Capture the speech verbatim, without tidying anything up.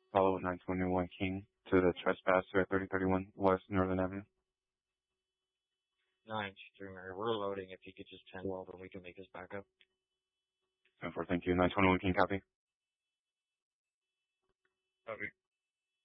Follow nine twenty-one King to the trespasser at thirty thirty-one West Northern Avenue. nine Streamer, we're loading. If you could just ten twelve and we can make this back up. ten four, thank you. nine twenty-one King, copy. Copy.